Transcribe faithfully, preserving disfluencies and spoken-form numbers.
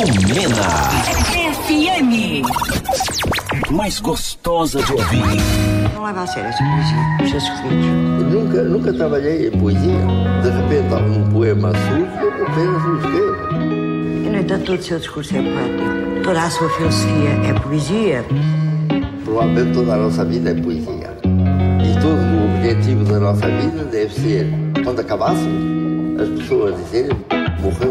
Lumena. F M. Mais gostosa de ouvir. Não leva a sério essa poesia, os seus escritos. Nunca, nunca trabalhei em poesia. De repente, um poema surge, eu apenas o escrevo. E, no entanto, todo o seu discurso é poético. Toda a sua filosofia é poesia. Provavelmente toda a nossa vida é poesia. E todo o objetivo da nossa vida deve ser, quando acabássemos, as pessoas dizerem, morreu